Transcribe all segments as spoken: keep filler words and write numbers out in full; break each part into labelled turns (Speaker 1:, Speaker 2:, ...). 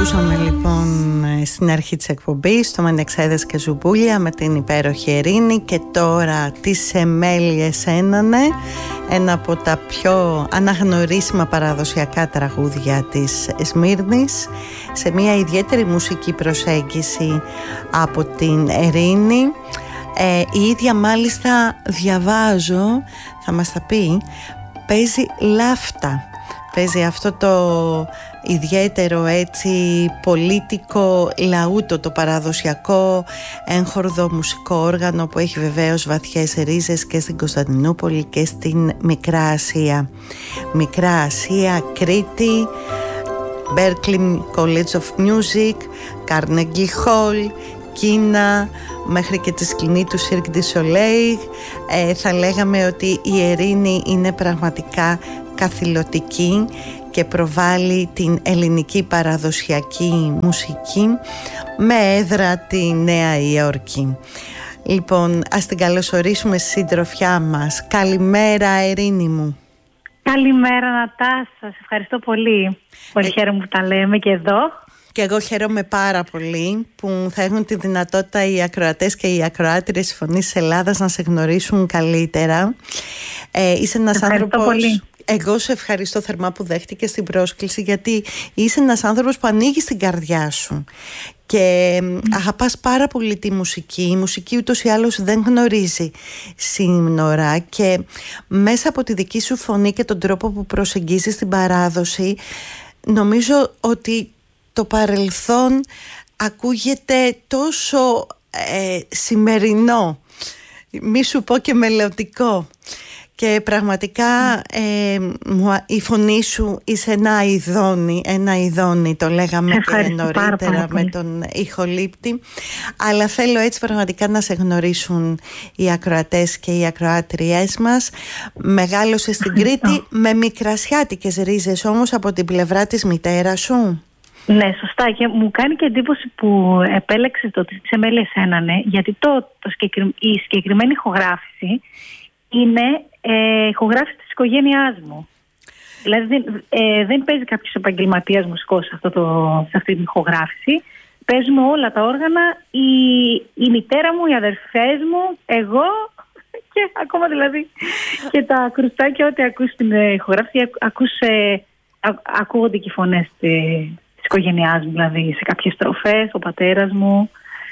Speaker 1: Ακούσαμε λοιπόν στην αρχή της εκπομπής το Μενεξέδες και Ζουμπούλια με την υπέροχη Ερήνη, και τώρα τις Εμέλιες Ένανε, ένα από τα πιο αναγνωρίσιμα παραδοσιακά τραγούδια της Σμύρνης, σε μια ιδιαίτερη μουσική προσέγγιση από την Ερήνη. Ε, η ίδια μάλιστα, διαβάζω, θα μας τα πει, παίζει λάφτα. Παίζει αυτό το ιδιαίτερο έτσι πολίτικο λαούτο, το παραδοσιακό έγχορδο μουσικό όργανο που έχει βεβαίως βαθιές ρίζες και στην Κωνσταντινούπολη και στην Μικρά Ασία. Μικρά Ασία, Κρήτη, Berklee College of Music, Carnegie Hall, Κίνα, μέχρι και τη σκηνή του Cirque du Soleil. Ε, θα λέγαμε ότι η Ερήνη είναι πραγματικά καθηλωτική και προβάλλει την ελληνική παραδοσιακή μουσική με έδρα τη Νέα Υόρκη. Λοιπόν, ας την καλωσορίσουμε στη συντροφιά μας. Καλημέρα, Ερήνη μου.
Speaker 2: Καλημέρα, Νατάσα. Σας ευχαριστώ πολύ. Πολύ ε... χαίρομαι που τα λέμε και εδώ.
Speaker 1: Και εγώ χαίρομαι πάρα πολύ που θα έχουν τη δυνατότητα οι ακροατές και οι ακροάτριες της Φωνής της Ελλάδας να σε γνωρίσουν καλύτερα. Ε, είσαι ένας άνθρωπος... Πολύ. Εγώ σε ευχαριστώ θερμά που δέχτηκες την πρόσκληση, γιατί είσαι ένας άνθρωπος που ανοίγει την καρδιά σου και mm. αγαπάς πάρα πολύ τη μουσική. Η μουσική ούτως ή άλλως δεν γνωρίζει σύνορα, και μέσα από τη δική σου φωνή και τον τρόπο που προσεγγίζεις την παράδοση, νομίζω ότι το παρελθόν ακούγεται τόσο ε, σημερινό, μη σου πω και μελλοντικό. Και πραγματικά ε, η φωνή σου είσαι ένα ειδόνι, ένα ειδόνι, το λέγαμε και νωρίτερα με τον ηχολήπτη. Αλλά θέλω έτσι πραγματικά να σε γνωρίσουν οι ακροατές και οι ακροάτριές μας. Μεγάλωσες στην Κρήτη με μικρασιάτικες ρίζες όμως από την πλευρά της μητέρας σου.
Speaker 2: Ναι, σωστά, και μου κάνει και εντύπωση που επέλεξες το ότι τις Εμέλιες Ένανε, γιατί το, το συγκεκρι... η συγκεκριμένη ηχογράφηση είναι ε, ηχογράφηση της οικογένειάς μου. Δηλαδή δεν, ε, δεν παίζει κάποιος επαγγελματίας μουσικός σε, αυτό το, σε αυτή την ηχογράφηση. Παίζουμε όλα τα όργανα, η, η μητέρα μου, οι αδερφές μου, εγώ και ακόμα δηλαδή και τα κρουστάκια, ό,τι ακούς στην ηχογράφηση, ακούς, ε, α, ακούγονται και οι φωνές της οικογένειάς μου, δηλαδή σε κάποιες στροφές, ο πατέρας μου.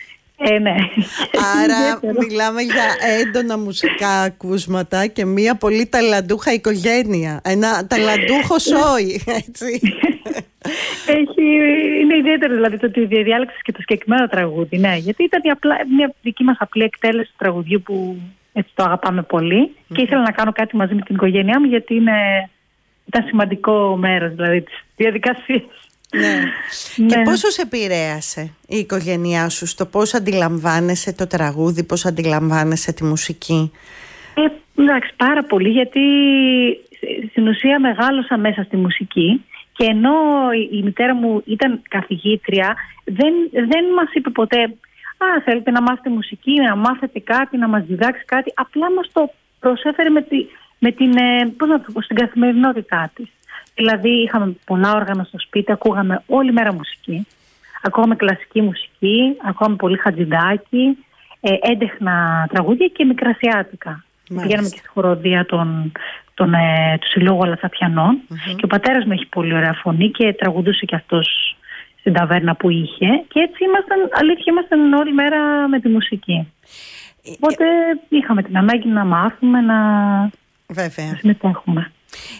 Speaker 2: Ε, ναι.
Speaker 1: Άρα μιλάμε για έντονα μουσικά ακούσματα και μια πολύ ταλαντούχα οικογένεια. Ένα ταλαντούχο σόι, έτσι.
Speaker 2: Έχει, είναι ιδιαίτερο δηλαδή το ότι διάλεξες και το συγκεκριμένο τραγούδι. Ναι, γιατί ήταν μια, απλά, μια δική μας απλή εκτέλεση του τραγουδιού που έτσι το αγαπάμε πολύ. Mm-hmm. Και ήθελα να κάνω κάτι μαζί με την οικογένειά μου, γιατί είναι, ήταν σημαντικό μέρος δηλαδή της διαδικασίας.
Speaker 1: Ναι. Και ναι. Πόσο σε επηρέασε η οικογένειά σου στο πώς αντιλαμβάνεσαι το τραγούδι, πώς αντιλαμβάνεσαι τη μουσική?
Speaker 2: Ε, εντάξει, πάρα πολύ, γιατί στην ουσία μεγάλωσα μέσα στη μουσική, και ενώ η μητέρα μου ήταν καθηγήτρια, δεν, δεν μας είπε ποτέ «Α, θέλετε να μάθετε μουσική, να μάθετε κάτι, να μας διδάξει κάτι». Απλά μας το προσέφερε με, τη, με την, πώς να το πω, στην καθημερινότητά της. Δηλαδή είχαμε πολλά όργανα στο σπίτι, ακούγαμε όλη μέρα μουσική. Ακούγαμε κλασική μουσική, ακούγαμε πολύ Χατζηδάκη, ε, έντεχνα τραγούδια και μικρασιάτικα. Πηγαίναμε και στη χοροδία των, των, ε, του Συλλόγου Αλαθαπιανών. Mm-hmm. Και ο πατέρας μου έχει πολύ ωραία φωνή και τραγουδούσε και αυτός στην ταβέρνα που είχε. Και έτσι ήμασταν, αλήθεια, ήμασταν όλη μέρα με τη μουσική. Ε, Οπότε ε... είχαμε την ανάγκη να μάθουμε, να, να συμμετέχουμε.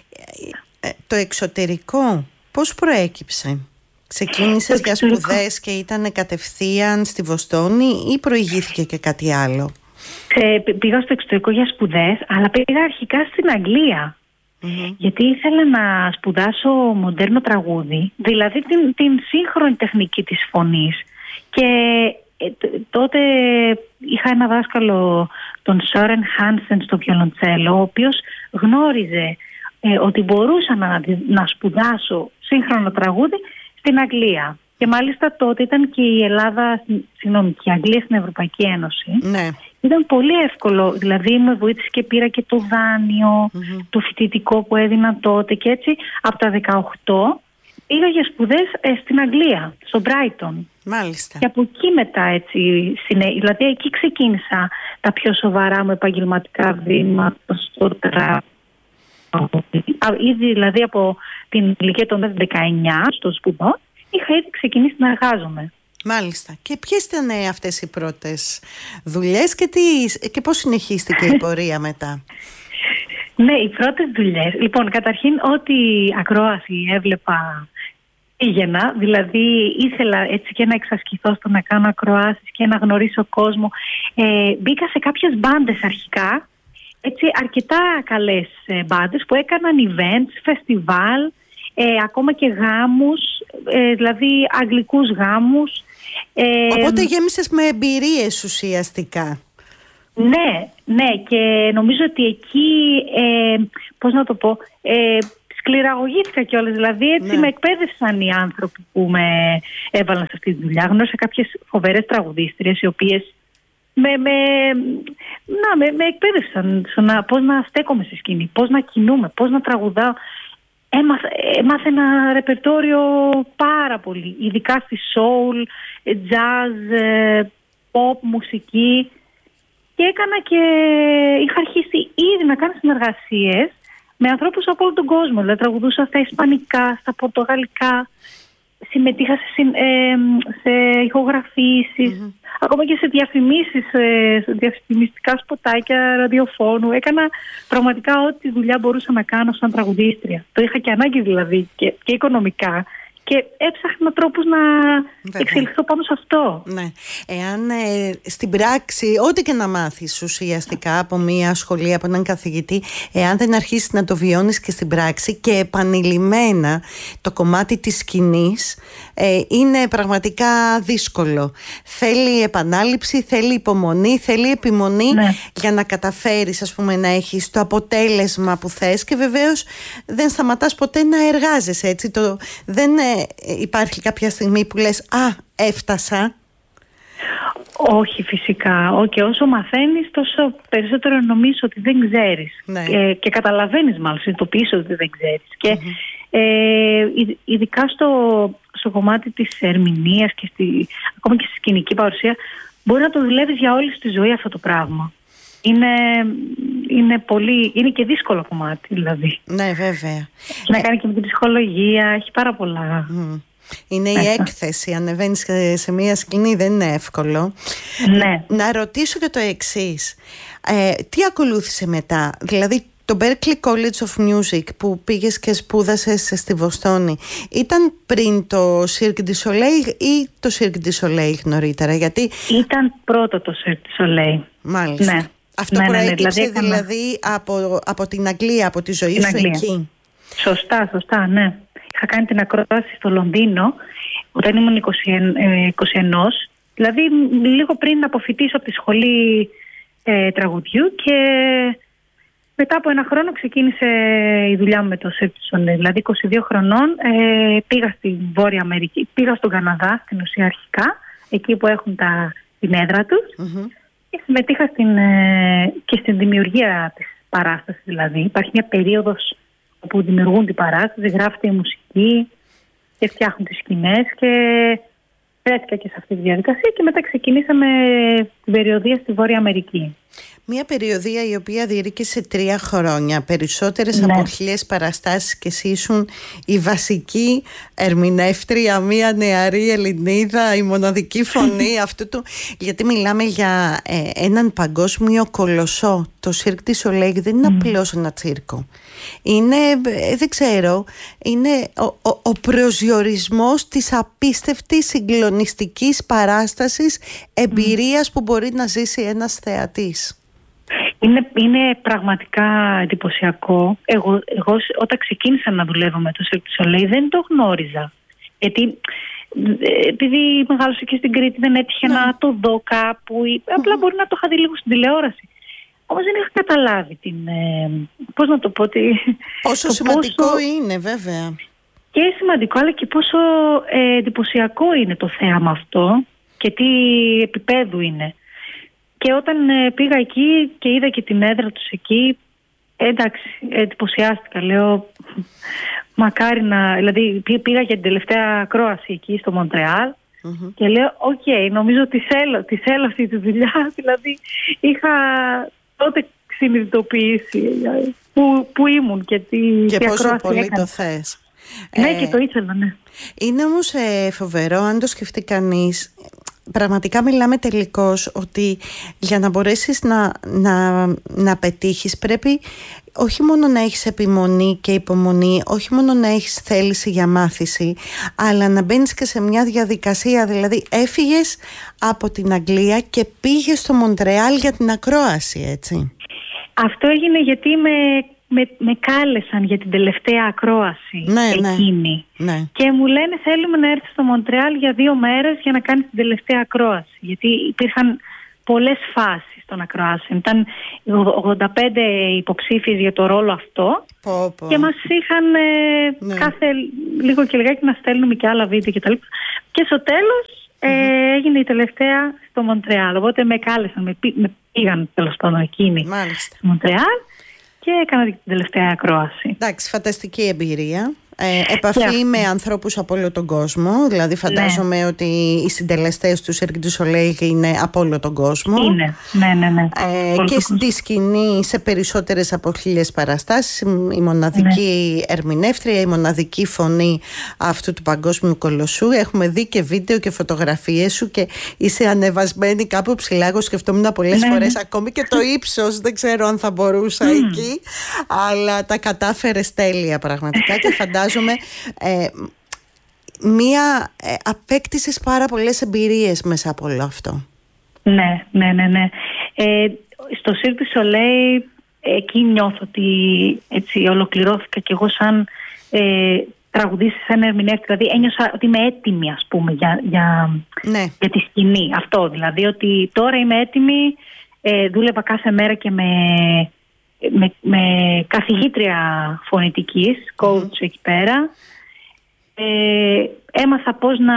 Speaker 1: Ε, το εξωτερικό πώς προέκυψε? Ξεκίνησες για σπουδές και ήταν κατευθείαν στη Βοστόνη ή προηγήθηκε και κάτι άλλο?
Speaker 2: Ε, πήγα στο εξωτερικό για σπουδές, αλλά πήγα αρχικά στην Αγγλία. Mm-hmm. Γιατί ήθελα να σπουδάσω μοντέρνο τραγούδι, δηλαδή την, την σύγχρονη τεχνική της φωνής. Και ε, τότε είχα ένα δάσκαλο, τον Σόρεν Χάνσεν, στο βιολοντσέλο, ο οποίος γνώριζε Ε, ότι μπορούσα να, να σπουδάσω σύγχρονο τραγούδι στην Αγγλία. Και μάλιστα τότε ήταν και η Ελλάδα, συγγνώμη, και η Αγγλία στην Ευρωπαϊκή Ένωση.
Speaker 1: Ναι.
Speaker 2: Ήταν πολύ εύκολο, δηλαδή με βοήθησε και πήρα και το δάνειο, mm-hmm. το φοιτητικό που έδινα τότε, και έτσι από τα δεκαοκτώ πήγα για σπουδές ε, στην Αγγλία, στο Brighton.
Speaker 1: Μάλιστα.
Speaker 2: Και από εκεί μετά έτσι, δηλαδή εκεί ξεκίνησα τα πιο σοβαρά μου επαγγελματικά βήματα στο τραγούδι. Ήδη δηλαδή από την ηλικία των δεκαεννιά στο σπουδό είχα ήδη ξεκινήσει να εργάζομαι.
Speaker 1: Μάλιστα. Και ποιες ήταν αυτές οι πρώτες δουλειές και, τι, και πώς συνεχίστηκε η πορεία μετά?
Speaker 2: Ναι, οι πρώτες δουλειές. Λοιπόν, καταρχήν ό,τι ακρόαση έβλεπα πήγαινα. Δηλαδή ήθελα έτσι και να εξασκηθώ στο να κάνω ακροάσεις και να γνωρίσω κόσμο. Ε, μπήκα σε κάποιες μπάντες αρχικά, έτσι αρκετά καλές μπάντες που έκαναν events, φεστιβάλ, ε, ακόμα και γάμους, ε, δηλαδή αγγλικούς γάμους. Ε,
Speaker 1: Οπότε γέμισες με εμπειρίες ουσιαστικά.
Speaker 2: Ναι, ναι, και νομίζω ότι εκεί, ε, πώς να το πω, ε, σκληραγωγήθηκα κιόλας. Δηλαδή έτσι, ναι, με εκπαίδευσαν οι άνθρωποι που με έβαλαν σε αυτή τη δουλειά. Γνώρισα κάποιες φοβερές τραγουδίστριες οι οποίες με, με, να, με, με εκπαίδευσαν στο να, πώς να στέκομαι στη σκηνή, πώς να κινούμε, πώς να τραγουδάω. Έμαθα, έμαθα ένα ρεπερτόριο πάρα πολύ, ειδικά στη soul, jazz, pop, μουσική. Και έκανα και είχα αρχίσει ήδη να κάνω συνεργασίες με ανθρώπους από όλο τον κόσμο. Δηλαδή τραγουδούσα στα ισπανικά, στα πορτογαλικά, συμμετείχα σε, ε, σε ηχογραφήσεις, mm-hmm. ακόμα και σε διαφημίσεις, σε διαφημιστικά σποτάκια ραδιοφώνου. Έκανα πραγματικά ό,τι δουλειά μπορούσα να κάνω σαν τραγουδίστρια. Το είχα και ανάγκη δηλαδή και, και οικονομικά. Και έψαχνα τρόπους να Βέβαια. εξελιχθώ πάνω σε αυτό.
Speaker 1: Ναι. Εάν ε, στην πράξη, ό,τι και να μάθεις ουσιαστικά από μια σχολή, από έναν καθηγητή, εάν δεν αρχίσεις να το βιώνεις και στην πράξη και επανειλημμένα, το κομμάτι της σκηνής ε, είναι πραγματικά δύσκολο. Θέλει επανάληψη, θέλει υπομονή, θέλει επιμονή, ναι, για να καταφέρεις, ας πούμε, να έχεις το αποτέλεσμα που θες, και βεβαίως δεν σταματάς ποτέ να εργάζεσαι, έτσι. Το, δεν ε, υπάρχει κάποια στιγμή που λες «Α, έφτασα».
Speaker 2: Όχι, φυσικά. Και όσο μαθαίνεις, τόσο περισσότερο νομίζεις ότι δεν ξέρεις. Ναι. Ε, και καταλαβαίνεις, μάλλον, συνειδητοποιείς ότι δεν ξέρεις. Και mm-hmm. ε, ειδικά στο, στο κομμάτι της ερμηνείας και στη, ακόμα και στη σκηνική παρουσία, μπορεί να το δουλεύεις για όλη τη ζωή αυτό το πράγμα. Είναι, είναι, πολύ, είναι και δύσκολο κομμάτι, δηλαδή.
Speaker 1: Ναι, βέβαια.
Speaker 2: Να ε... κάνει και με την ψυχολογία, έχει πάρα πολλά.
Speaker 1: Mm. Είναι η έκθεση, ανεβαίνεις σε μια σκηνή, δεν είναι εύκολο.
Speaker 2: Ναι.
Speaker 1: Να ρωτήσω και το εξής. Ε, τι ακολούθησε μετά? Δηλαδή το Berklee College of Music που πήγες και σπούδασες στη Βοστόνη, ήταν πριν το Cirque du Soleil ή το Cirque du Soleil νωρίτερα? Γιατί...
Speaker 2: Ήταν πρώτο το Cirque du Soleil.
Speaker 1: Μάλιστα. Ναι. Αυτό
Speaker 2: ναι,
Speaker 1: προέκυψε ναι, ναι, δηλαδή,
Speaker 2: δηλαδή,
Speaker 1: δηλαδή από, από την Αγγλία, από τη ζωή σου εκεί.
Speaker 2: Σωστά, σωστά, ναι. Είχα κάνει την ακρόαση στο Λονδίνο όταν ήμουν είκοσι ένα, δηλαδή λίγο πριν αποφοιτήσω από τη σχολή ε, τραγουδιού, και μετά από ένα χρόνο ξεκίνησε η δουλειά μου με το Cirque du Soleil. Δηλαδή είκοσι δύο χρονών ε, πήγα στην Βόρεια Αμερική, πήγα στον Καναδά στην ουσία αρχικά, εκεί που έχουν τα, την έδρα τους, mm-hmm. και συμμετείχα στην, ε, και στην δημιουργία της παράστασης. Δηλαδή υπάρχει μια περίοδος που δημιουργούν την παράσταση, γράφεται η μουσική και φτιάχνουν τις σκηνές, και βρέθηκα και σε αυτή τη διαδικασία, και μετά ξεκινήσαμε την περιοδεία στη Βόρεια Αμερική.
Speaker 1: Μια περιοδεία η οποία διήρκησε τρία χρόνια, περισσότερες ναι. από χιλιάδες παραστάσεις, και εσύ ήσουν η βασική ερμηνεύτρια, μια νεαρή Ελληνίδα, η μοναδική φωνή αυτού του. Γιατί μιλάμε για ε, έναν παγκόσμιο κολοσσό. Το Cirque du Soleil δεν είναι mm. απλώς ένα τσίρκο. Είναι, ε, δεν ξέρω, είναι ο, ο, ο προσδιορισμός της απίστευτης συγκλονιστικής παράστασης εμπειρίας mm. που μπορεί να ζήσει ένας θεατής.
Speaker 2: Είναι, είναι πραγματικά εντυπωσιακό. Εγώ, εγώ όταν ξεκίνησα να δουλεύω με το Cirque du Soleil δεν το γνώριζα. Γιατί επειδή μεγάλωσα και στην Κρήτη δεν έτυχε ναι. να το δω κάπου. Ή, mm-hmm. απλά μπορεί να το είχα δει λίγο στην τηλεόραση. Όμως δεν είχα καταλάβει την, ε, πώς να το πω, τι,
Speaker 1: πόσο
Speaker 2: το
Speaker 1: σημαντικό
Speaker 2: πόσο,
Speaker 1: είναι βέβαια.
Speaker 2: Και σημαντικό, αλλά και πόσο ε, εντυπωσιακό είναι το θέαμα αυτό και τι επίπεδου είναι. Και όταν ε, πήγα εκεί και είδα και την έδρα τους εκεί, Εντάξει, εντυπωσιάστηκα. Λέω, μακάρι να... Δηλαδή πήγα για την τελευταία ακρόαση εκεί στο Μοντρεάλ mm-hmm. και λέω, οκ, okay, νομίζω ότι θέλω, τη θέλω αυτή τη δουλειά. Δηλαδή είχα τότε συνειδητοποιήσει που, που ήμουν και τι
Speaker 1: και
Speaker 2: τι
Speaker 1: πόσο πολύ
Speaker 2: έκανα.
Speaker 1: το θες.
Speaker 2: Ναι,
Speaker 1: ε,
Speaker 2: και το ήθελα, ναι.
Speaker 1: Είναι όμως ε, φοβερό αν το σκεφτεί κανείς. Πραγματικά μιλάμε τελικώς ότι για να μπορέσεις να, να, να πετύχεις πρέπει όχι μόνο να έχεις επιμονή και υπομονή, όχι μόνο να έχεις θέληση για μάθηση, αλλά να μπαίνεις και σε μια διαδικασία. Δηλαδή έφυγες από την Αγγλία και πήγες στο Μοντρεάλ για την ακρόαση, έτσι.
Speaker 2: Αυτό έγινε γιατί με, με, με κάλεσαν για την τελευταία ακρόαση
Speaker 1: ναι,
Speaker 2: εκείνη
Speaker 1: ναι, ναι.
Speaker 2: Και μου λένε θέλουμε να έρθεις στο Μοντρεάλ για δύο μέρες για να κάνεις την τελευταία ακρόαση, γιατί υπήρχαν πολλές φάσεις των ακροάσεων. Ήταν ογδόντα πέντε υποψήφιες για το ρόλο αυτό
Speaker 1: πω, πω.
Speaker 2: Και μας είχαν ε, ναι. κάθε λίγο και λιγάκι να στέλνουμε και άλλα βίντεο και τα λοιπά. Και στο τέλος mm-hmm. ε, έγινε η τελευταία στο Μοντρεάλ. Οπότε με κάλεσαν, με, πή, με πήγαν τέλος πάντων εκείνοι
Speaker 1: Μάλιστα.
Speaker 2: στο Μοντρεάλ και έκανα την τελευταία ακρόαση.
Speaker 1: Εντάξει, φανταστική εμπειρία. Ε, επαφή yeah. με ανθρώπους από όλο τον κόσμο. Δηλαδή φαντάζομαι ναι. ότι οι συντελεστές του Cirque du Soleil είναι από όλο τον κόσμο.
Speaker 2: Είναι, ναι, ναι, ναι.
Speaker 1: Ε, και στη σκηνή σε περισσότερες από χίλιες παραστάσεις, η μοναδική ναι. ερμηνεύτρια, η μοναδική φωνή αυτού του παγκόσμιου κολοσσού. Έχουμε δει και βίντεο και φωτογραφίες σου και είσαι ανεβασμένη κάπου ψηλά. Εγώ σκεφτόμουν πολλές ναι, φορές ναι. ακόμη και το ύψος, δεν ξέρω αν θα μπορούσα mm. εκεί, αλλά τα κατάφερες τέλεια πραγματικά και φαντάζομαι Ε, μία ε, απέκτησες πάρα πολλές εμπειρίες μέσα από όλο αυτό.
Speaker 2: Ναι, ναι, ναι, ναι. Ε, στο Cirque du Soleil εκεί νιώθω ότι έτσι ολοκληρώθηκα και εγώ σαν ε, τραγουδίστρια, σαν ερμηνεύτρια. Δηλαδή ένιωσα ότι είμαι έτοιμη, ας πούμε, για, για,
Speaker 1: ναι.
Speaker 2: για τη σκηνή. Αυτό δηλαδή, ότι τώρα είμαι έτοιμη. Ε, δούλευα κάθε μέρα και με... Με, με καθηγήτρια φωνητικής, coach mm-hmm. εκεί πέρα. Ε, έμαθα πώς να,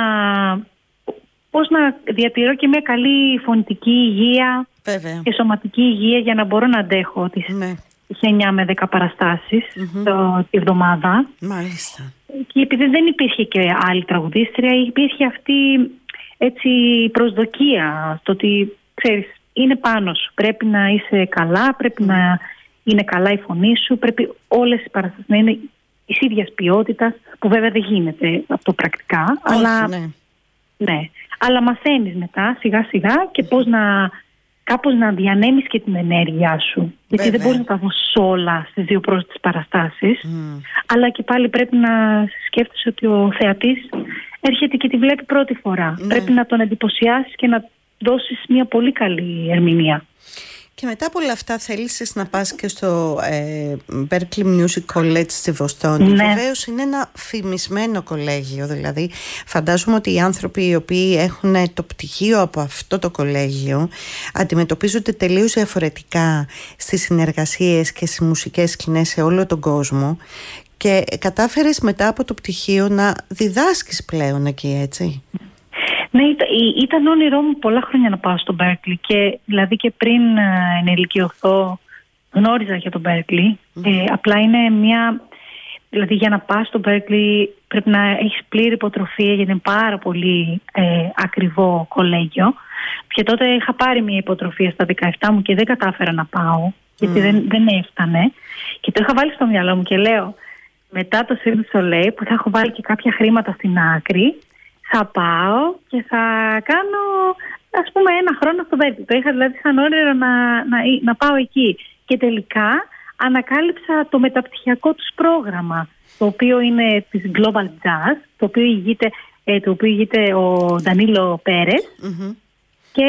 Speaker 2: πώς να διατηρώ και μια καλή φωνητική υγεία
Speaker 1: Βέβαια.
Speaker 2: Και σωματική υγεία για να μπορώ να αντέχω τις,
Speaker 1: ναι.
Speaker 2: τις εννιά με δέκα παραστάσεις mm-hmm. το, τη εβδομάδα.
Speaker 1: Μάλιστα.
Speaker 2: Και επειδή δεν υπήρχε και άλλη τραγουδίστρια, υπήρχε αυτή έτσι προσδοκία στο ότι ξέρεις, είναι πάνω σου, πρέπει να είσαι καλά, πρέπει mm. να είναι καλά η φωνή σου, πρέπει όλες οι παραστάσεις να είναι της ίδιας ποιότητας, που βέβαια δεν γίνεται αυτό πρακτικά.
Speaker 1: Όχι,
Speaker 2: αλλά,
Speaker 1: ναι.
Speaker 2: Ναι, αλλά μαθαίνεις μετά σιγά σιγά και πώς να, κάπως να διανέμεις και την ενέργειά σου. Βέβαια. Γιατί δεν μπορείς να τα δώσεις όλα στις δύο πρώτες παραστάσεις, mm. αλλά και πάλι πρέπει να σκέφτεσαι ότι ο θεατής έρχεται και τη βλέπει πρώτη φορά. Ναι. Πρέπει να τον εντυπωσιάσεις και να δώσεις μια πολύ καλή ερμηνεία.
Speaker 1: Και μετά από όλα αυτά θέλησες να πας και στο ε, Berklee Music College στη Βοστόνη. Ναι. Βεβαίως είναι ένα φημισμένο κολέγιο. Δηλαδή φαντάζομαι ότι οι άνθρωποι οι οποίοι έχουν το πτυχίο από αυτό το κολέγιο αντιμετωπίζονται τελείως διαφορετικά στις συνεργασίες και στις μουσικές σκηνές σε όλο τον κόσμο. Και κατάφερες μετά από το πτυχίο να διδάσκεις πλέον εκεί, έτσι?
Speaker 2: Ναι, ήταν όνειρό μου πολλά χρόνια να πάω στο Berklee και δηλαδή και πριν ενηλικιωθώ γνώριζα για το Berklee. Mm-hmm. Ε, απλά είναι μια... Δηλαδή για να πας στο Berklee πρέπει να έχεις πλήρη υποτροφία γιατί είναι πάρα πολύ ε, ακριβό κολέγιο. Και τότε είχα πάρει μια υποτροφία στα δεκαεπτά μου και δεν κατάφερα να πάω γιατί mm. δεν, δεν έφτανε. Και το είχα βάλει στο μυαλό μου και λέω μετά το Cirque du Soleil που θα έχω βάλει και κάποια χρήματα στην άκρη, θα πάω και θα κάνω ας πούμε ένα χρόνο στο Berklee. Το είχα δηλαδή σαν όνειρο να, να, να πάω εκεί. Και τελικά ανακάλυψα το μεταπτυχιακό τους πρόγραμμα, το οποίο είναι της Global Jazz, το οποίο ηγείται, ε, το οποίο ηγείται ο Ντανίλο Πέρες. Mm-hmm. Και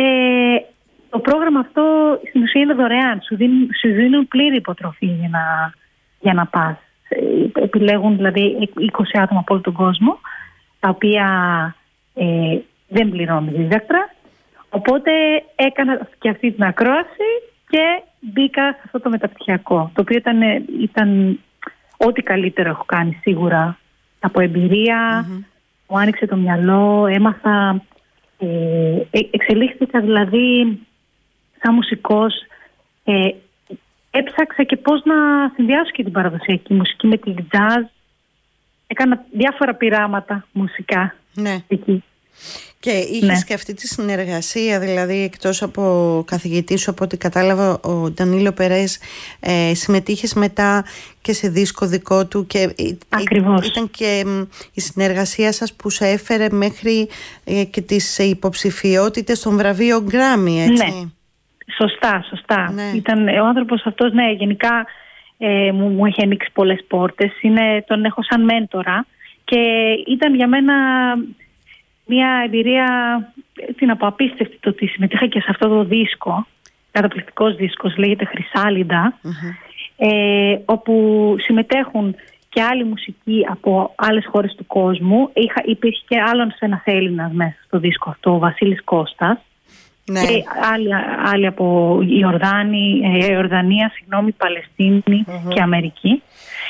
Speaker 2: ε, το πρόγραμμα αυτό στην ουσία είναι δωρεάν. Σου δίνουν, σου δίνουν πλήρη υποτροφή για να, για να πας. Ε, επιλέγουν δηλαδή είκοσι άτομα από όλο τον κόσμο, τα οποία ε, δεν πληρώνουν δίδακτρα. Οπότε έκανα και αυτή την ακρόαση και μπήκα σε αυτό το μεταπτυχιακό, το οποίο ήταν, ήταν ό,τι καλύτερο έχω κάνει σίγουρα από εμπειρία. Mm-hmm. Μου άνοιξε το μυαλό, έμαθα, ε, εξελίχθηκα δηλαδή σαν μουσικός, ε, έψαξα και πώς να συνδυάσω και την παραδοσιακή μουσική με την jazz. Έκανα διάφορα πειράματα μουσικά,
Speaker 1: ναι.
Speaker 2: εκεί.
Speaker 1: Και είχες ναι. και αυτή τη συνεργασία, δηλαδή εκτός από καθηγητή σου, από ό,τι κατάλαβα, ο Ντανίλο Περές, ε, συμμετείχες μετά και σε δίσκο δικό του και
Speaker 2: Ακριβώς.
Speaker 1: ήταν και η συνεργασία σας που σε έφερε μέχρι ε, και τις υποψηφιότητες των βραβείων Γκράμι, έτσι.
Speaker 2: Ναι, σωστά, σωστά.
Speaker 1: Ναι.
Speaker 2: Ήταν ο άνθρωπος αυτός, ναι, γενικά ε, μου, μου έχει ανοίξει πολλές πόρτες. Είναι, τον έχω σαν μέντορα και ήταν για μένα μια εμπειρία, τι να πω, απίστευτη, το ότι συμμετείχα και σε αυτό το δίσκο, καταπληκτικός δίσκος, λέγεται Χρυσάλιντα, mm-hmm. ε, όπου συμμετέχουν και άλλοι μουσικοί από άλλες χώρες του κόσμου. Είχα, υπήρχε και άλλον ένας Έλληνας μέσα στο δίσκο αυτό, ο Βασίλης Κώστας, ναι. και άλλοι, άλλοι από Ιορδάνη, ε, Ιορδανία, συγγνώμη, Παλαιστίνη mm-hmm. και Αμερική.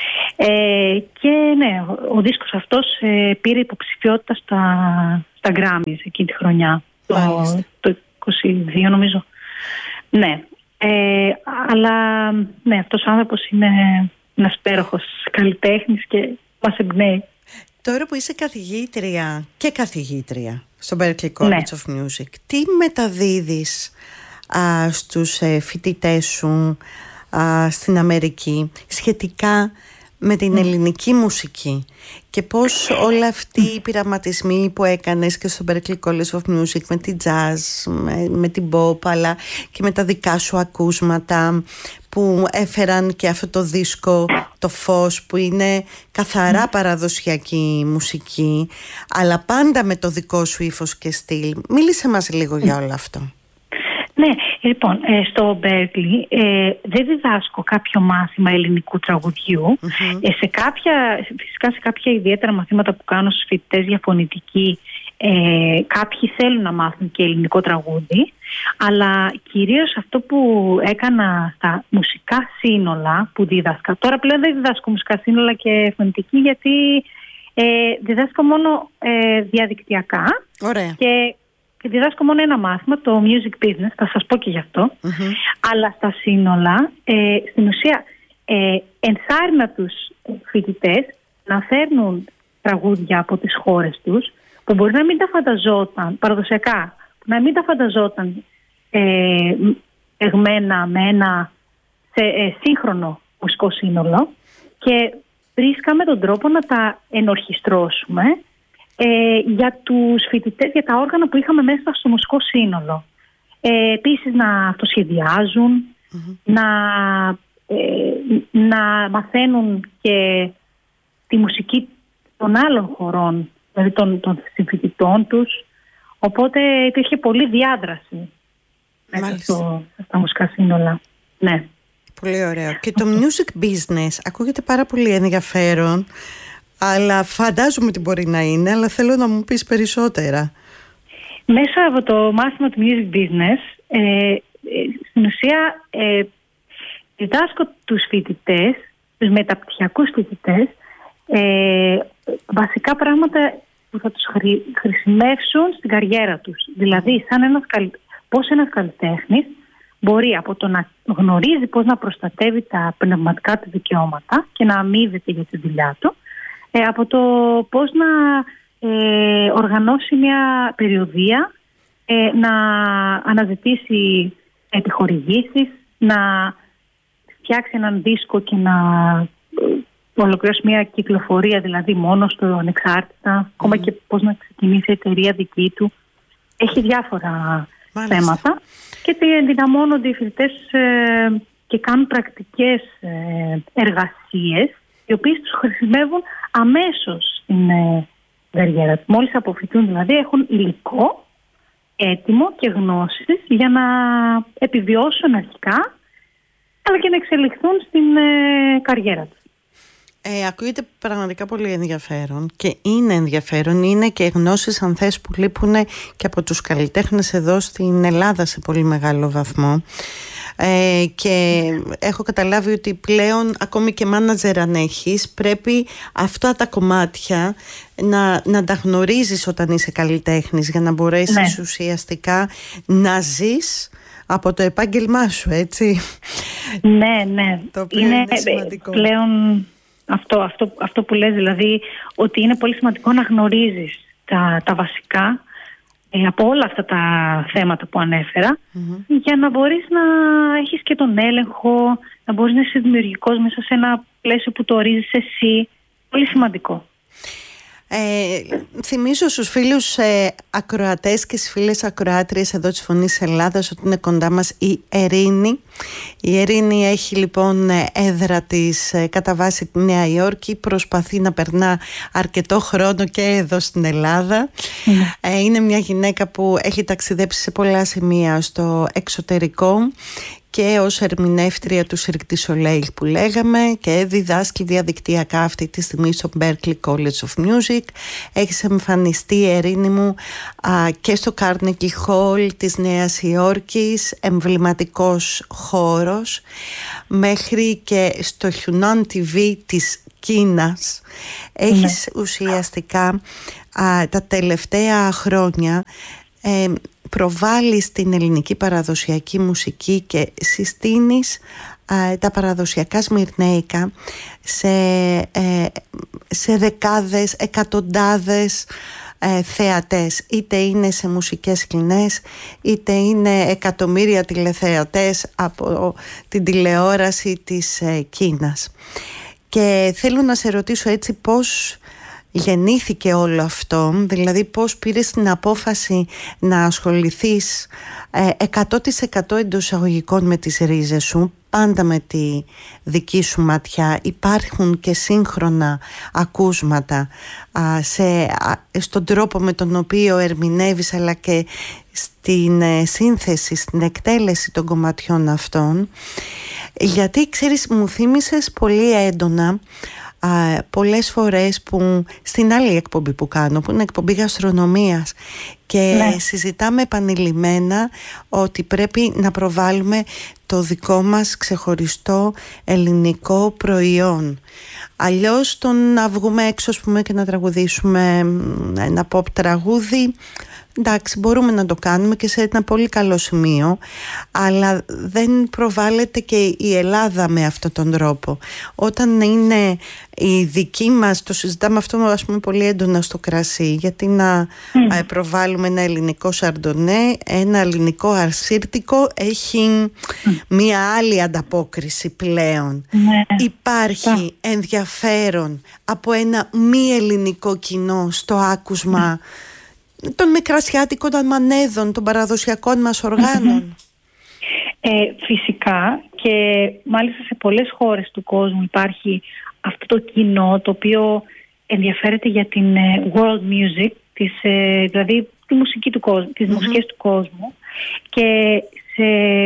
Speaker 2: Ε, και ναι, ο, ο δίσκος αυτός ε, πήρε υποψηφιότητα στα, στα Grammys εκείνη τη χρονιά, το, το είκοσι δύο νομίζω. Ναι, ε, αλλά ναι, αυτός ο άνθρωπος είναι ένας υπέροχος καλλιτέχνης και μας εμπνέει.
Speaker 1: Τώρα που είσαι καθηγήτρια και καθηγήτρια στο Berklee College
Speaker 2: ναι.
Speaker 1: of Music, τι μεταδίδεις α, στους ε, φοιτητές σου α, στην Αμερική σχετικά με την ελληνική μουσική και πώς όλα αυτοί οι πειραματισμοί που έκανες και στο Berklee College of Music με την jazz, με, με την pop, αλλά και με τα δικά σου ακούσματα που έφεραν και αυτό το δίσκο, το Φως, που είναι καθαρά παραδοσιακή μουσική, αλλά πάντα με το δικό σου ύφος και στυλ. Μίλησε μας λίγο για όλο αυτό.
Speaker 2: Ναι, λοιπόν, ε, στο Berklee ε, δεν διδάσκω κάποιο μάθημα ελληνικού τραγουδιού. Mm-hmm. Ε, σε κάποια, φυσικά σε κάποια ιδιαίτερα μαθήματα που κάνω στους φοιτητές για φωνητική, ε, κάποιοι θέλουν να μάθουν και ελληνικό τραγούδι, αλλά κυρίως αυτό που έκανα στα μουσικά σύνολα που δίδασκα. Τώρα πλέον δεν διδάσκω μουσικά σύνολα και φωνητική, γιατί ε, διδάσκω μόνο ε, διαδικτυακά.
Speaker 1: Ωραία.
Speaker 2: Και Και διδάσκω μόνο ένα μάθημα, το music business, θα σας πω και γι' αυτό. Mm-hmm. Αλλά στα σύνολα, ε, στην ουσία, ε, ενθάρρυνα τους φοιτητές να φέρνουν τραγούδια από τις χώρες τους, που μπορεί να μην τα φανταζόταν, παραδοσιακά, να μην τα φανταζόταν ε, εγμένα με ένα σε, ε, σύγχρονο μουσικό σύνολο, και βρίσκαμε τον τρόπο να τα ενορχιστρώσουμε Ε, για τους φοιτητές, για τα όργανα που είχαμε μέσα στο μουσικό σύνολο. Ε, επίσης να αυτοσχεδιάζουν, mm-hmm. να, ε, να μαθαίνουν και τη μουσική των άλλων χωρών, δηλαδή των, των συμφοιτητών τους. Οπότε υπήρχε πολλή διάδραση μέσα στο, στα μουσικά σύνολα. Ναι.
Speaker 1: Πολύ ωραίο. Και το music business ακούγεται πάρα πολύ ενδιαφέρον, αλλά φαντάζομαι ότι μπορεί να είναι, αλλά θέλω να μου πεις περισσότερα.
Speaker 2: Μέσα από το μάθημα του music business, ε, ε, στην ουσία ε, διδάσκω τους φοιτητές, τους μεταπτυχιακούς φοιτητές, ε, βασικά πράγματα που θα τους χρη, χρησιμεύσουν στην καριέρα τους. Δηλαδή, σαν ένας, πώς ένας καλλιτέχνης μπορεί από το να γνωρίζει πώς να προστατεύει τα πνευματικά του δικαιώματα και να αμείβεται για τη δουλειά του, Ε, από το πώς να ε, οργανώσει μια περιοδεία, ε, να αναζητήσει επιχορηγήσεις, να φτιάξει έναν δίσκο και να ε, ολοκληρώσει μια κυκλοφορία, δηλαδή μόνος του, ανεξάρτητα, mm. ακόμα και πώς να ξεκινήσει εταιρεία δική του. Έχει διάφορα Μάλιστα. θέματα και ενδυναμώνονται οι φοιτητές ε, και κάνουν πρακτικές ε, εργασίες, οι οποίες τους χρησιμεύουν αμέσως στην ε, καριέρα τους. Μόλις αποφοιτούν, δηλαδή, έχουν υλικό έτοιμο και γνώσεις για να επιβιώσουν αρχικά, αλλά και να εξελιχθούν στην ε, καριέρα τους.
Speaker 1: Ε, ακούγεται πραγματικά πολύ ενδιαφέρον και είναι ενδιαφέρον. Είναι και γνώσεις, αν θες, που λείπουν και από τους καλλιτέχνες εδώ στην Ελλάδα σε πολύ μεγάλο βαθμό. Ε, και έχω καταλάβει ότι πλέον ακόμη και μάνατζερ αν έχεις, πρέπει αυτά τα κομμάτια να, να τα γνωρίζεις όταν είσαι καλλιτέχνης, για να μπορέσεις ναι. ουσιαστικά να ζεις από το επάγγελμά σου, έτσι.
Speaker 2: Ναι, ναι.
Speaker 1: Το οποίο είναι, είναι σημαντικό.
Speaker 2: Πλέον αυτό, αυτό, αυτό που λες, δηλαδή ότι είναι πολύ σημαντικό να γνωρίζεις τα, τα βασικά ε, από όλα αυτά τα θέματα που ανέφερα, mm-hmm. για να μπορείς να έχεις και τον έλεγχο, να μπορείς να είσαι δημιουργικός μέσα σε ένα πλαίσιο που το ορίζεις εσύ. Πολύ σημαντικό.
Speaker 1: Ε, θυμίζω στους φίλους ε, ακροατές και στις φίλες ακροάτριες εδώ της Φωνής Ελλάδας ότι είναι κοντά μας η Ερίνη. Η Ερίνη έχει λοιπόν έδρα της ε, κατά βάση τη Νέα Υόρκη, προσπαθεί να περνά αρκετό χρόνο και εδώ στην Ελλάδα. Mm. Ε, είναι μια γυναίκα που έχει ταξιδέψει σε πολλά σημεία στο εξωτερικό και ως ερμηνεύτρια του Cirque du Soleil που λέγαμε, και διδάσκει διαδικτυακά αυτή τη στιγμή στο Berklee College of Music. Έχεις εμφανιστεί, Ερίνη μου, α, και στο Carnegie Hall της Νέας Υόρκης, εμβληματικός χώρος, μέχρι και στο Hunan τι βι της Κίνας. Έχεις ναι. ουσιαστικά α, τα τελευταία χρόνια ε, προβάλλεις την ελληνική παραδοσιακή μουσική και συστήνεις α, τα παραδοσιακά σμυρνέικα σε, ε, σε δεκάδες, εκατοντάδες ε, θεατές, είτε είναι σε μουσικές σκηνές, είτε είναι εκατομμύρια τηλεθεατές από την τηλεόραση της ε, Κίνας. Και θέλω να σε ρωτήσω έτσι πώς γεννήθηκε όλο αυτό, δηλαδή πώς πήρες την απόφαση να ασχοληθείς ε, εκατό τοις εκατό εντός εισαγωγικών με τις ρίζες σου, πάντα με τη δική σου ματιά. Υπάρχουν και σύγχρονα ακούσματα α, σε, α, στον τρόπο με τον οποίο ερμηνεύεις, αλλά και στην ε, σύνθεση, στην εκτέλεση των κομματιών αυτών, γιατί ξέρεις, μου θύμισες πολύ έντονα Uh, πολλές φορές που στην άλλη εκπομπή που κάνω, που είναι εκπομπή γαστρονομίας, και ναι. συζητάμε επανειλημμένα ότι πρέπει να προβάλλουμε το δικό μας ξεχωριστό ελληνικό προϊόν. Αλλιώς το να βγούμε έξω, ας πούμε, και να τραγουδήσουμε ένα pop τραγούδι, εντάξει, μπορούμε να το κάνουμε και σε ένα πολύ καλό σημείο, αλλά δεν προβάλλεται και η Ελλάδα με αυτόν τον τρόπο. Όταν είναι η δική μας, το συζητάμε αυτό, ας πούμε, πολύ έντονα στο κρασί, γιατί να mm. προβάλλουμε ένα ελληνικό σαρντονέ, ένα ελληνικό αρσίρτικο έχει mm. μία άλλη ανταπόκριση πλέον. Mm. Υπάρχει mm. ενδιαφέρον από ένα μη ελληνικό κοινό στο άκουσμα mm. των μικρασιάτικων μανέδων, των παραδοσιακών μας οργάνων.
Speaker 2: Ε, φυσικά, και μάλιστα σε πολλές χώρες του κόσμου υπάρχει αυτό το κοινό το οποίο ενδιαφέρεται για την world music, της, δηλαδή τη μουσική του κόσμου, τις mm-hmm. μουσικές του κόσμου, και σε,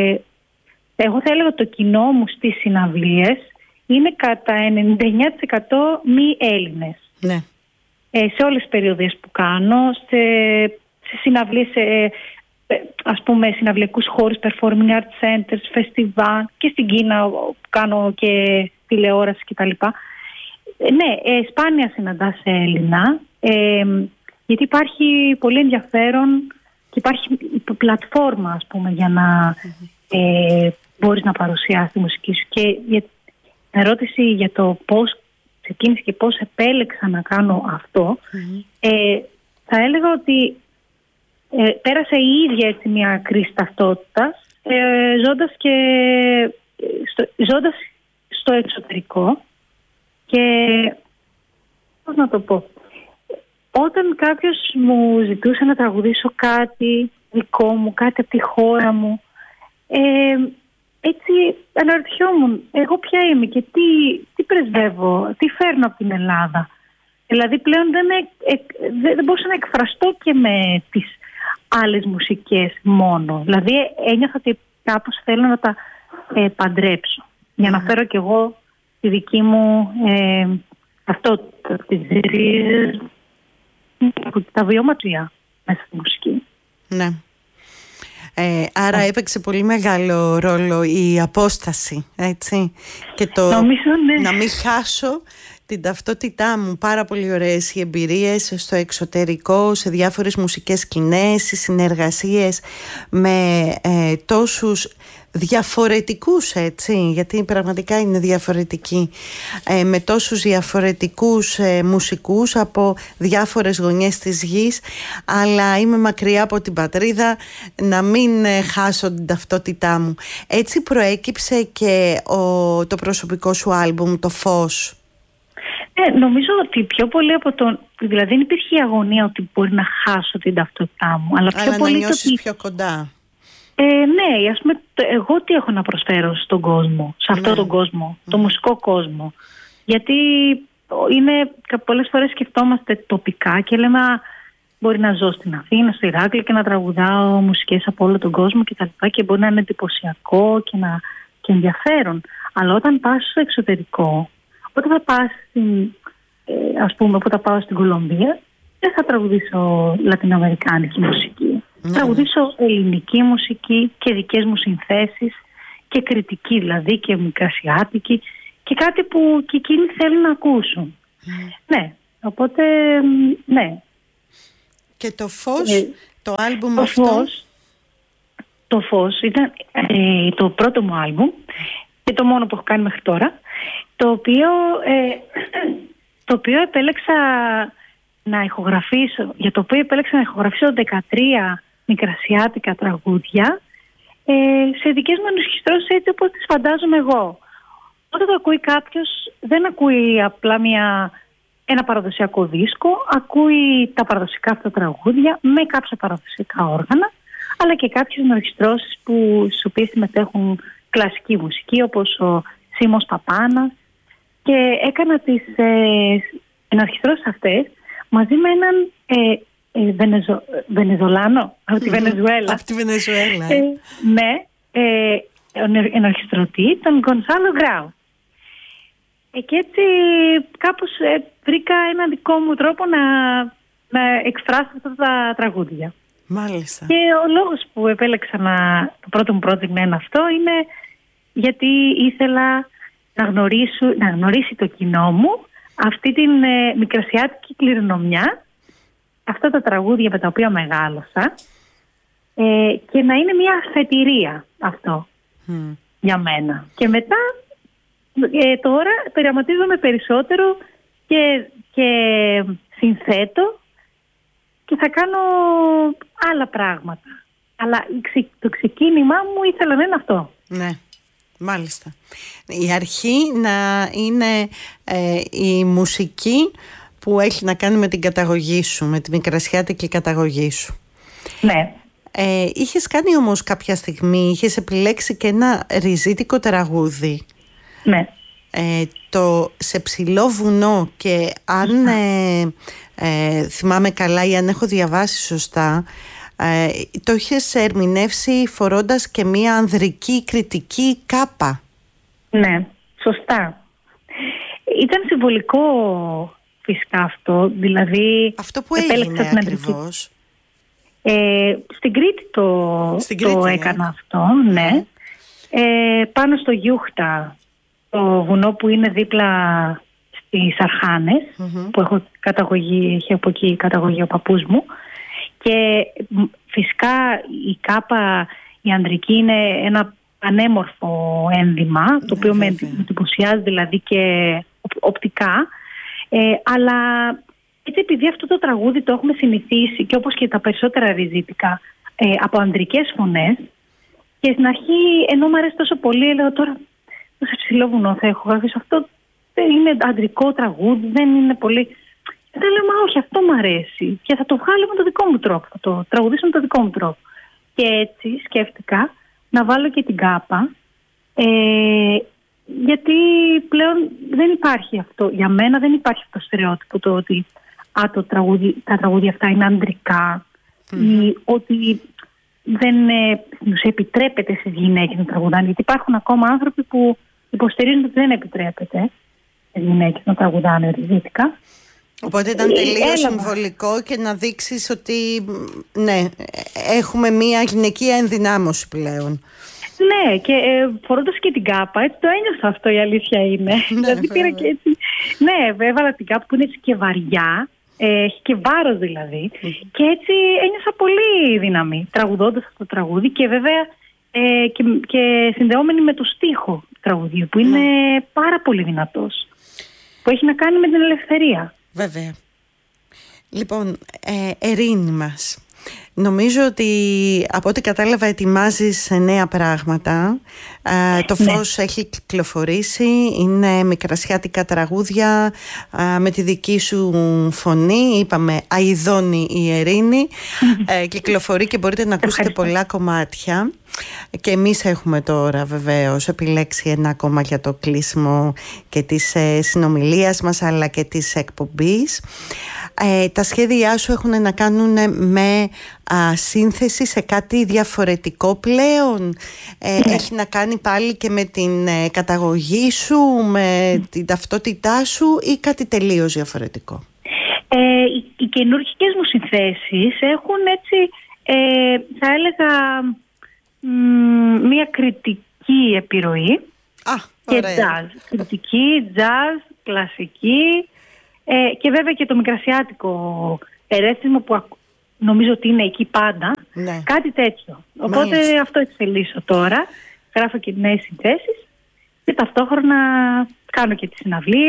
Speaker 2: εγώ θα έλεγα το κοινό μου στις συναυλίες είναι κατά ενενήντα εννέα τοις εκατό μη Έλληνες. Ναι. Σε όλες τις περιοδίες που κάνω, σε, σε συναυλίες, σε, ας πούμε, συναυλιακούς χώρους, performing arts centers, φεστιβάλ, και στην Κίνα που κάνω και τηλεόραση κτλ. Ναι, ε, σπάνια συναντάς Έλληνα, ε, γιατί υπάρχει πολύ ενδιαφέρον και υπάρχει πλατφόρμα, ας πούμε, για να ε, μπορείς να παρουσιάσεις τη μουσική σου. Και για την ερώτηση για το πώς ξεκίνησε και πώς επέλεξα να κάνω αυτό, mm-hmm. ε, θα έλεγα ότι ε, πέρασε η ίδια έτσι μια κρίση ταυτότητας, ε, ζώντας, και, στο, ζώντας στο εξωτερικό, και πώς να το πω, όταν κάποιος μου ζητούσε να τραγουδήσω κάτι δικό μου, κάτι από τη χώρα μου, ε, έτσι αναρωτιόμουν εγώ ποια είμαι και τι, τι πρεσβεύω, τι φέρνω από την Ελλάδα. Δηλαδή πλέον δεν, ε, δεν, δεν μπορούσα να εκφραστώ και με τις άλλες μουσικές μόνο. Δηλαδή ένιωθα ότι κάπως θέλω να τα ε, παντρέψω, για να φέρω κι εγώ τη δική μου ε, αυτό, τις ρίζες, τα βιώματα μέσα στη μουσική.
Speaker 1: Ναι. Ε, άρα yeah. έπαιξε πολύ μεγάλο ρόλο η απόσταση, έτσι, και το
Speaker 2: Νομίζω, ναι.
Speaker 1: να μην χάσω την ταυτότητά μου. Πάρα πολύ ωραίες οι εμπειρίες στο εξωτερικό, σε διάφορες μουσικές σκηνές, οι συνεργασίες με ε, τόσους διαφορετικούς, έτσι, γιατί πραγματικά είναι διαφορετικοί, ε, με τόσους διαφορετικούς ε, μουσικούς από διάφορες γωνιές της γης, αλλά είμαι μακριά από την πατρίδα, να μην ε, χάσω την ταυτότητά μου. Έτσι προέκυψε και ο, το προσωπικό σου άλμπουμ, το Φως.
Speaker 2: Ε, νομίζω ότι πιο πολύ από τον... Δηλαδή δεν υπήρχε η αγωνία ότι μπορεί να χάσω την ταυτότητά μου, αλλά πιο
Speaker 1: αλλά
Speaker 2: πολύ
Speaker 1: να νιώσεις
Speaker 2: ότι...
Speaker 1: πιο κοντά.
Speaker 2: Ε, ναι, ας πούμε, εγώ τι έχω να προσφέρω στον κόσμο, σε αυτόν
Speaker 1: ναι.
Speaker 2: τον κόσμο,
Speaker 1: mm.
Speaker 2: το μουσικό κόσμο. Γιατί είναι, πολλές φορές σκεφτόμαστε τοπικά και λέμε μπορεί να ζω στην Αθήνα, στο Ηράκλειο και να τραγουδάω μουσικές από όλο τον κόσμο και τα λοιπά, και μπορεί να είναι εντυπωσιακό και, να, και ενδιαφέρον. Αλλά όταν πας στο εξωτερικό, όταν θα πας στην, ε, ας πούμε, όταν πάω στην Κολομβία, δεν θα τραγουδήσω λατινοαμερικάνικη μουσική.
Speaker 1: Ναι.
Speaker 2: Τραγουδήσω ελληνική μουσική και δικές μου συνθέσεις και κριτική, δηλαδή, και μικρασιάτικη, και κάτι που και εκείνοι θέλουν να ακούσουν. Mm. Ναι, οπότε ναι.
Speaker 1: Και το Φως, ε, το άλμπουμ
Speaker 2: το
Speaker 1: αυτό...
Speaker 2: Φως, το Φως ήταν ε, το πρώτο μου άλμπουμ και το μόνο που έχω κάνει μέχρι τώρα, το οποίο, ε, το οποίο επέλεξα να ηχογραφήσω, για το οποίο επέλεξα να ηχογραφήσω δεκατρία μικρασιάτικα τραγούδια ε, σε δικές μου ενορχιστρώσεις, έτσι όπως τις φαντάζομαι εγώ. Όταν το ακούει κάποιος, δεν ακούει απλά μια, ένα παραδοσιακό δίσκο, ακούει τα παραδοσιακά αυτά τραγούδια με κάποια παραδοσιακά όργανα, αλλά και κάποιες ενορχιστρώσεις που, στις οποίες συμμετέχουν κλασική μουσική, όπως ο Σίμος Παπάνας, και έκανα τις ε, ενορχιστρώσεις αυτές μαζί με έναν ε, ε, Βενεζο, Βενεζολάνο από τη Βενεζουέλα.
Speaker 1: Από τη Βενεζουέλα.
Speaker 2: Ε, ναι, ε, ενορχιστρωτή, τον Γκονσάλο Γκράου. Ε, και έτσι κάπως ε, βρήκα ένα δικό μου τρόπο να, να εκφράσω αυτά τα τραγούδια.
Speaker 1: Μάλιστα.
Speaker 2: Και ο λόγος που επέλεξα να, το πρώτο μου project να είναι αυτό είναι γιατί ήθελα να, γνωρίσω, να γνωρίσει το κοινό μου αυτή την ε, μικρασιάτικη κληρονομιά, αυτά τα τραγούδια με τα οποία μεγάλωσα, ε, και να είναι μια αφετηρία αυτό mm. για μένα. Και μετά ε, τώρα πειραματίζομαι περισσότερο και, και συνθέτω και θα κάνω άλλα πράγματα. Αλλά το ξεκίνημά μου ήθελα να είναι αυτό.
Speaker 1: Ναι. Μάλιστα. Η αρχή να είναι ε, η μουσική που έχει να κάνει με την καταγωγή σου, με τη μικρασιάτικη καταγωγή σου.
Speaker 2: Ναι.
Speaker 1: Ε, είχες κάνει όμως κάποια στιγμή, είχες επιλέξει και ένα ριζίτικο τραγούδι.
Speaker 2: Ναι.
Speaker 1: Ε, το «Σε ψηλό βουνό», και αν ε, ε, θυμάμαι καλά ή αν έχω διαβάσει σωστά, Ε, το είχες ερμηνεύσει φορώντας και μία ανδρική κριτική κάπα.
Speaker 2: Ναι, σωστά. Ήταν συμβολικό φυσικά αυτό, δηλαδή...
Speaker 1: Αυτό που έγινε ακριβώς.
Speaker 2: Ε, στην Κρήτη το, στην Κρήτη, το έκανα ναι. αυτό, ναι. Ε, πάνω στο Γιούχτα, το βουνό που είναι δίπλα στις Αρχάνες, mm-hmm. που έχω καταγωγή, έχει από εκεί καταγωγή ο παππούς μου. Και φυσικά η κάπα, η ανδρική, είναι ένα πανέμορφο ένδυμα, το ναι, οποίο βέβαια. με εντυπωσιάζει δηλαδή και οπτικά. Ε, αλλά έτσι, επειδή αυτό το τραγούδι το έχουμε συνηθίσει, και όπως και τα περισσότερα ριζίτικα, ε, από ανδρικές φωνές, και στην αρχή, ενώ μου αρέσει τόσο πολύ, έλεγα τώρα σε ψηλό βουνό θα έχω γραφεί, αυτό δεν είναι ανδρικό τραγούδι, δεν είναι πολύ... Δεν λέω, μα όχι, αυτό μου αρέσει και θα το βγάλω με το δικό μου τρόπο, θα το τραγουδήσω με το δικό μου τρόπο. Και έτσι σκέφτηκα να βάλω και την κάπα, ε, γιατί πλέον δεν υπάρχει αυτό, για μένα δεν υπάρχει αυτό το στερεότυπο, το ότι α, το τραγούδι, τα τραγούδια αυτά είναι ανδρικά mm-hmm. ή ότι δεν ε, επιτρέπεται στις γυναίκες να τραγουδάνε, γιατί υπάρχουν ακόμα άνθρωποι που υποστηρίζουν ότι δεν επιτρέπεται στις γυναίκες να τραγουδάνε ριζίτικα.
Speaker 1: Οπότε ήταν τελείως συμβολικό και να δείξεις ότι ναι, έχουμε μια γυναικεία ενδυνάμωση πλέον.
Speaker 2: Ναι, και ε, φορώντας και την κάπα, έτσι το ένιωσα αυτό, η αλήθεια είναι. Δηλαδή πήρα και έτσι. Ναι, έβαλα την κάπα που είναι έτσι και βαριά, ε, έχει και βάρος δηλαδή. Mm-hmm. Και έτσι ένιωσα πολύ δύναμη τραγουδώντας αυτό το τραγούδι και βέβαια ε, και, και συνδεόμενη με το στίχο του τραγουδιού που είναι mm. πάρα πολύ δυνατός. Που έχει να κάνει με την ελευθερία.
Speaker 1: Βέβαια. Λοιπόν, ε, Ερήνη μας, νομίζω ότι από ό,τι κατάλαβα ετοιμάζεις νέα πράγματα. Ε, το φως ναι. έχει κυκλοφορήσει, είναι μικρασιάτικα τραγούδια ε, με τη δική σου φωνή. Είπαμε αηδώνει η Ερήνη. ε, κυκλοφορεί και μπορείτε να ακούσετε πολλά κομμάτια. Και εμείς έχουμε τώρα βεβαίως επιλέξει ένα ακόμα για το κλείσιμο και της ε, συνομιλίας μας αλλά και της εκπομπής. Ε, τα σχέδιά σου έχουν να κάνουν με α, σύνθεση σε κάτι διαφορετικό πλέον. Ε, ναι. Έχει να κάνει πάλι και με την ε, καταγωγή σου, με την ταυτότητά σου ή κάτι τελείως διαφορετικό?
Speaker 2: Ε, οι, οι καινούργιες μου συνθέσεις έχουν έτσι, ε, θα έλεγα, μ, μια κριτική επιρροή.
Speaker 1: Α,
Speaker 2: και jazz. Κριτική, jazz, κλασική. Ε, και βέβαια και το μικρασιάτικο ερέθισμα που νομίζω ότι είναι εκεί πάντα. Ναι. Κάτι τέτοιο. Οπότε Μάλιστα. αυτό εξελίσσω τώρα. Γράφω και νέες συνθέσεις και ταυτόχρονα κάνω και τις συναυλίες.